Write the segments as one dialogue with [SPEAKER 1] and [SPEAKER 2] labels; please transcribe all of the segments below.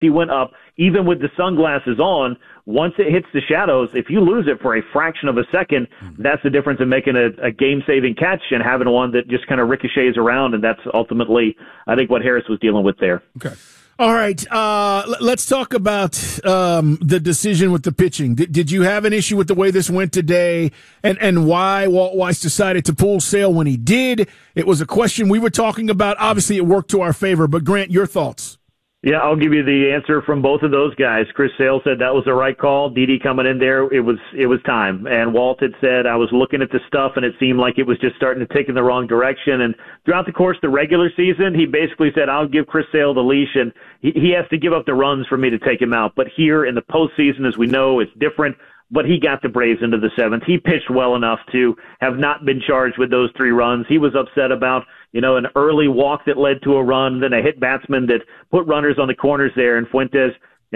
[SPEAKER 1] he went up, even with the sunglasses on. Once it hits the shadows, if you lose it for a fraction of a second, that's the difference in making a game-saving catch and having one that just kind of ricochets around, and that's ultimately, I think, what Harris was dealing with there.
[SPEAKER 2] Okay. All right, let's talk about the decision with the pitching. Did you have an issue with the way this went today, and why Walt Weiss decided to pull Sale when he did? It was a question we were talking about. Obviously, it worked to our favor, but Grant, your thoughts?
[SPEAKER 1] Yeah, I'll give you the answer from both of those guys. Chris Sale said that was the right call. Didi coming in there, it was time. And Walt had said, I was looking at the stuff, and it seemed like it was just starting to take in the wrong direction. And throughout the course of the regular season, he basically said, I'll give Chris Sale the leash, and he has to give up the runs for me to take him out. But here in the postseason, as we know, it's different. But he got the Braves into the seventh. He pitched well enough to have not been charged with those 3 runs. He was upset about, an early walk that led to a run, then a hit batsman that put runners on the corners there. And Fuentes,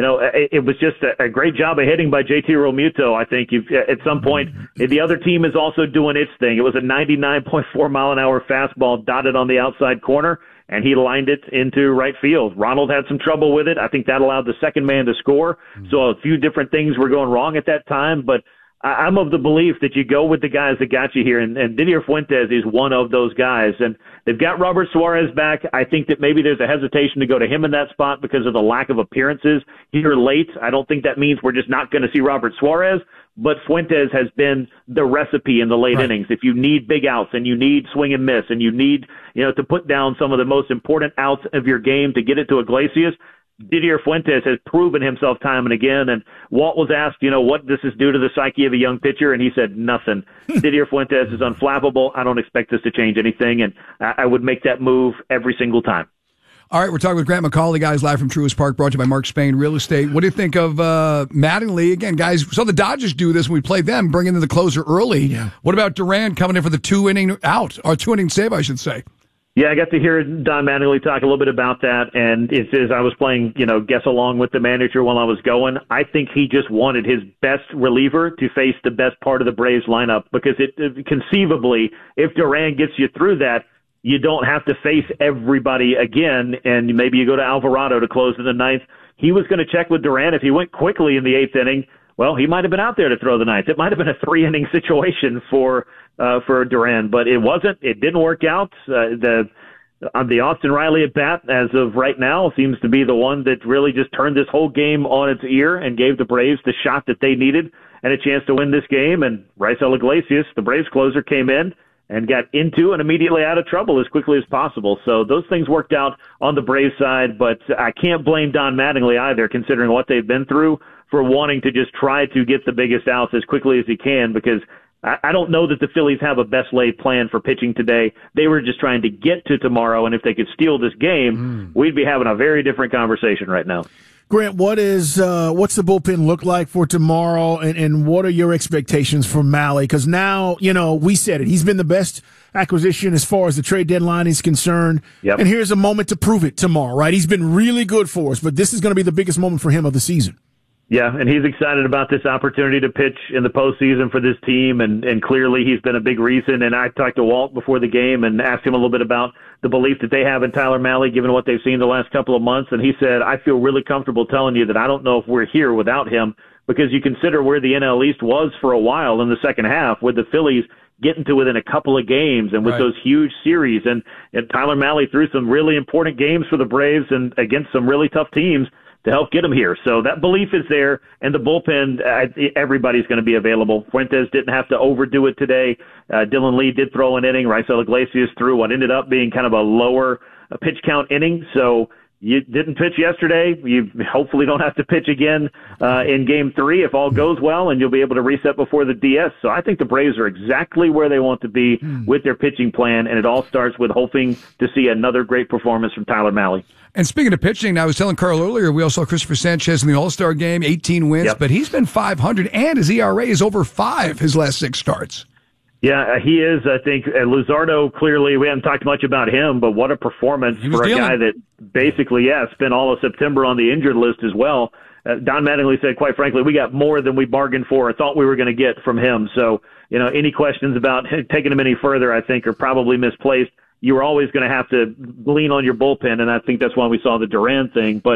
[SPEAKER 1] it was just a great job of hitting by JT Realmuto. I think at some point, the other team is also doing its thing. It was a 99.4 mile an hour fastball dotted on the outside corner, and he lined it into right field. Ronald had some trouble with it. I think that allowed the second man to score. So a few different things were going wrong at that time, but I'm of the belief that you go with the guys that got you here, and Didier Fuentes is one of those guys. And they've got Robert Suarez back. I think that maybe there's a hesitation to go to him in that spot because of the lack of appearances here late. I don't think that means we're just not going to see Robert Suarez, but Fuentes has been the recipe in the late innings. If you need big outs and you need swing and miss and you need, to put down some of the most important outs of your game to get it to Iglesias, Didier Fuentes has proven himself time and again. And Walt was asked, what does this do to the psyche of a young pitcher? And he said, nothing. Didier Fuentes is unflappable. I don't expect this to change anything. And I would make that move every single time.
[SPEAKER 3] All right, we're talking with Grant McAuley, guys, live from Truist Park, brought to you by Mark Spain Real Estate. What do you think of Mattingly? Again, guys, we saw the Dodgers do this when we played them, bring in the closer early. Yeah. What about Duran coming in for the 2-inning out, or 2-inning save, I should say?
[SPEAKER 1] Yeah, I got to hear Don Mattingly talk a little bit about that, and it says I was playing, guess along with the manager while I was going. I think he just wanted his best reliever to face the best part of the Braves lineup, because conceivably, if Duran gets you through that, you don't have to face everybody again, and maybe you go to Alvarado to close in the ninth. He was going to check with Duran. If he went quickly in the eighth inning, well, he might have been out there to throw the ninth. It might have been a 3-inning situation for Duran, but it wasn't. It didn't work out. The Austin Riley at bat, as of right now, seems to be the one that really just turned this whole game on its ear and gave the Braves the shot that they needed and a chance to win this game. And Raisel Iglesias, the Braves closer, came in and got into and immediately out of trouble as quickly as possible. So those things worked out on the Braves side, but I can't blame Don Mattingly either, considering what they've been through, for wanting to just try to get the biggest outs as quickly as he can, because I don't know that the Phillies have a best laid plan for pitching today. They were just trying to get to tomorrow, and if they could steal this game, we'd be having a very different conversation right now.
[SPEAKER 2] Grant, what's the bullpen look like for tomorrow, and what are your expectations for Mahle? Because now, we said it. He's been the best acquisition as far as the trade deadline is concerned. Yep. And here's a moment to prove it tomorrow, right? He's been really good for us, but this is going to be the biggest moment for him of the season.
[SPEAKER 1] Yeah, and he's excited about this opportunity to pitch in the postseason for this team, and clearly he's been a big reason. And I talked to Walt before the game and asked him a little bit about the belief that they have in Tyler Mahle, given what they've seen the last couple of months. And he said, I feel really comfortable telling you that I don't know if we're here without him, because you consider where the NL East was for a while in the second half, with the Phillies getting to within a couple of games and with those huge series. And Tyler Mahle threw some really important games for the Braves and against some really tough teams to help get him here. So that belief is there, and the bullpen, everybody's going to be available. Fuentes didn't have to overdo it today. Dylan Lee did throw an inning. Raisel Iglesias threw what ended up being kind of a lower pitch count inning. So you didn't pitch yesterday. You hopefully don't have to pitch again in Game 3 if all goes well, and you'll be able to reset before the DS. So I think the Braves are exactly where they want to be with their pitching plan, and it all starts with hoping to see another great performance from Tyler Mahle.
[SPEAKER 3] And speaking of pitching, I was telling Carl earlier, we also saw Christopher Sanchez in the All-Star game, 18 wins, but he's been .500, and his ERA is over 5 his last 6 starts.
[SPEAKER 1] Yeah, he is. I think Luzardo, clearly, we haven't talked much about him, but what a performance for a guy that basically, spent all of September on the injured list as well. Don Mattingly said, quite frankly, we got more than we bargained for or thought we were going to get from him. So, any questions about taking him any further, I think, are probably misplaced. You were always going to have to lean on your bullpen, and I think that's why we saw the Duran thing. But,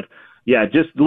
[SPEAKER 1] Yeah, just